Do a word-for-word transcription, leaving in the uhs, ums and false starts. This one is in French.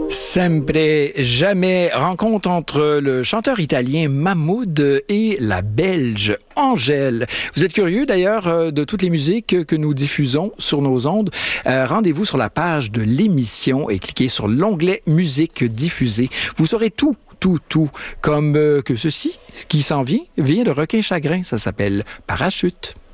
Sempre, jamais, rencontre entre le chanteur italien Mahmood et la Belge Angèle. Vous êtes curieux d'ailleurs de toutes les musiques que nous diffusons sur nos ondes? Euh, rendez-vous sur la page de l'émission et cliquez sur l'onglet Musique diffusée. Vous saurez tout, tout, tout, comme euh, que ceci qui s'en vient, vient de Requin Chagrin. Ça s'appelle Parachute.